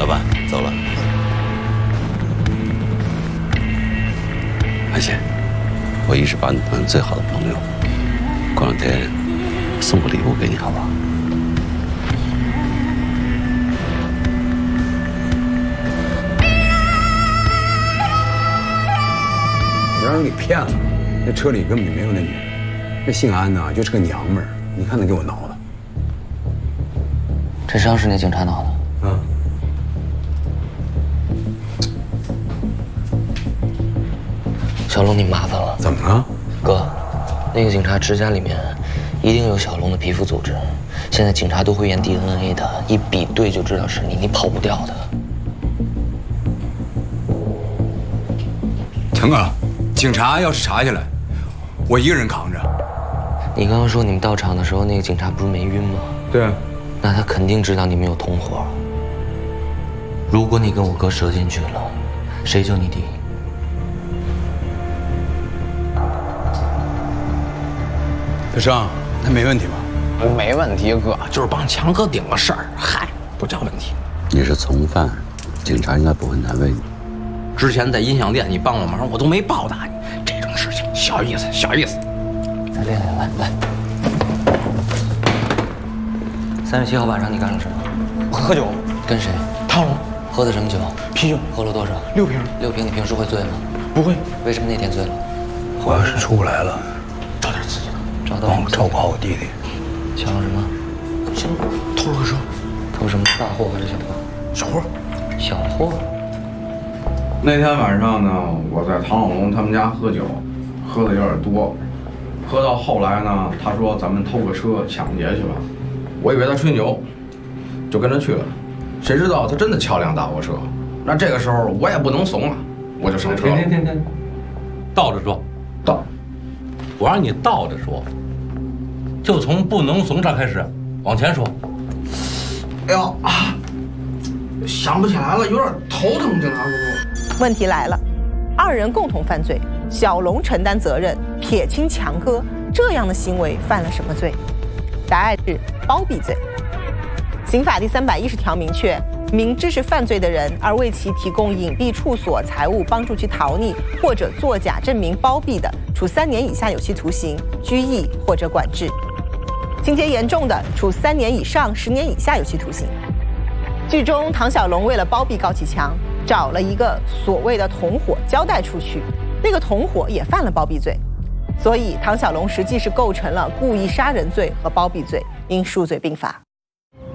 老板走了。安心，我一直把你当最好的朋友。过两天送个礼物给你，好不好？ 我让人给骗了，那车里根本就没有那女人。那姓安呐，就是个娘们儿。你看他给我挠的。 这伤是那警察挠的。 啊。 小龙，你麻烦了。 怎么了？ 哥，那个警察指甲里面一定有小龙的皮肤组织。现在警察都会验 DNA 的，一比对就知道是你，你跑不掉的。 成哥，警察要是查下来，我一个人扛着。 你刚刚说你们到场的时候，那个警察不是没晕吗？ 对啊。 那他肯定知道你们有同伙。如果你跟我哥折进去了，谁救你弟？ 大生，那没问题吧？ 没问题，哥，就是帮强哥顶个事儿，嗨，不叫问题。 你是从犯，警察应该不会难为你。 之前在音响店你帮我忙，我都没报答你，这种事情小意思，小意思。 来练练，来。37号晚上你干了什么？ 喝酒。 跟谁？ 汤龙。 喝的什么酒？ 啤酒。 喝了多少 ？6瓶。 6瓶，你平时会醉吗？ 不会。 为什么那天醉了？ 我要是出不来了， 找点刺激的。 找到帮我照顾好我弟弟。 抢了什么？ 行，偷了个车。 偷什么？大货还是小货？ 小货。 小货。 那天晚上呢，我在唐小龙他们家喝酒，喝的有点多，喝到后来呢，他说咱们偷个车抢劫去吧，我以为他吹牛，就跟着去了，谁知道他真的撬辆大货车，那这个时候我也不能怂了，我就上车了。 停，倒着说， 倒， 我让你倒着说，就从不能怂上开始，往前说。 哎呦啊，想不起来了，有点头疼，警察叔叔。 问题来了，2人共同犯罪，小龙承担责任，撇清强哥，这样的行为犯了什么罪？答案是包庇罪。刑法第310条明确，明知是犯罪的人而为其提供隐蔽处所、财物帮助其逃匿，或者作假证明包庇的，处3年以下有期徒刑、拘役或者管制；情节严重的，处3年以上10年以下有期徒刑。剧中唐小龙为了包庇高启强，找了一个所谓的同伙交代出去，那个同伙也犯了包庇罪，所以唐小龙实际是构成了故意杀人罪和包庇罪，应数罪并罚。